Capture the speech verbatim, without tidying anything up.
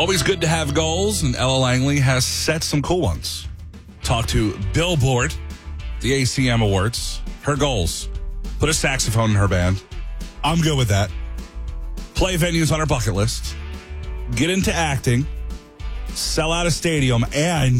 Always good to have goals, and Ella Langley has set some cool ones. Talk to Billboard, the A C M Awards, her goals. Put a saxophone in her band. I'm good with that. Play venues on her bucket list. Get into acting. Sell out a stadium. And